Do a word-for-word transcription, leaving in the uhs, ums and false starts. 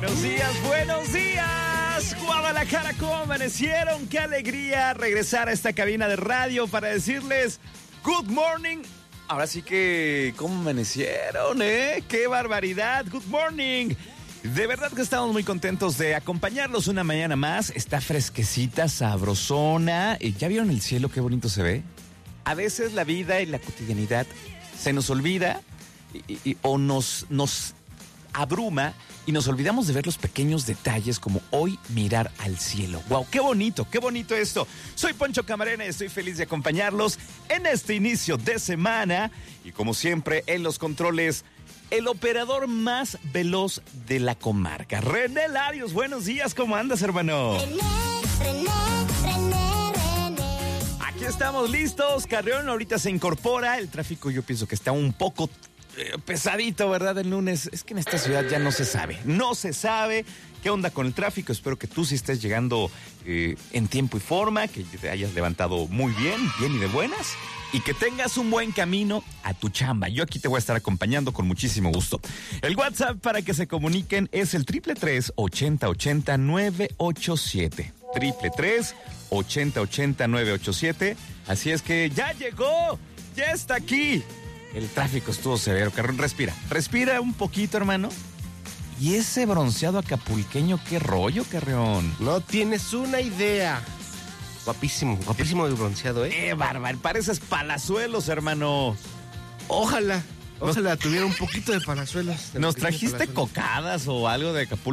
Buenos días, buenos días, Guadalajara, ¿cómo amanecieron? Qué alegría regresar a esta cabina de radio para decirles good morning. Ahora sí que, ¿cómo amanecieron, eh? ¡Qué barbaridad! Good morning. De verdad que estamos muy contentos de acompañarlos una mañana más. Está fresquecita, sabrosona. ¿Ya vieron el cielo? Qué bonito se ve. A veces la vida y la cotidianidad se nos olvida y, y, o nos, nos abruma y nos olvidamos de ver los pequeños detalles como hoy mirar al cielo. ¡Wow! ¡Qué bonito! ¡Qué bonito esto! Soy Poncho Camarena y estoy feliz de acompañarlos en este inicio de semana. Y como siempre, en los controles, el operador más veloz de la comarca, René Larios. Buenos días, ¿cómo andas, hermano? René, René, René, René. Aquí estamos listos. Carreón ahorita se incorpora. El tráfico yo pienso que está un poco eh, pesadito, ¿verdad? El lunes. Es que en esta ciudad ya no se sabe. No se sabe qué onda con el tráfico. Espero que tú sí estés llegando eh, en tiempo y forma, que te hayas levantado muy bien, bien y de buenas. Y que tengas un buen camino a tu chamba. Yo aquí te voy a estar acompañando con muchísimo gusto. El WhatsApp para que se comuniquen es el triple tres, ochenta, ochenta, nueve ocho siete. Triple tres, ochenta, ochenta, nueve ocho siete. Así es que ya llegó, ya está aquí. El tráfico estuvo severo. Carrón, respira, respira un poquito, hermano. Y ese bronceado acapulqueño, qué rollo, Carreón. No tienes una idea. Guapísimo, guapísimo el bronceado, ¿eh? ¡Eh, bárbaro! Pareces Palazuelos, hermano. Ojalá, ojalá tuviera un poquito de palazuelos. de ¿Nos pequeños trajiste palazuelos. cocadas o algo de Acapulco?